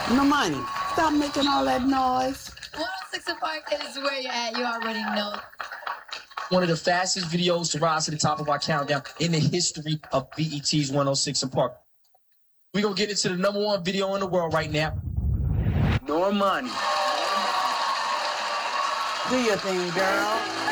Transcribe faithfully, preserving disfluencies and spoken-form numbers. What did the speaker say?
No money. Stop making all that noise. one oh six and Park is where you're at. You already know. One of the fastest videos to rise to the top of our countdown in the history of B E T's one oh six and Park. We're going to get into the number one video in the world right now. Normani. Do your thing, girl.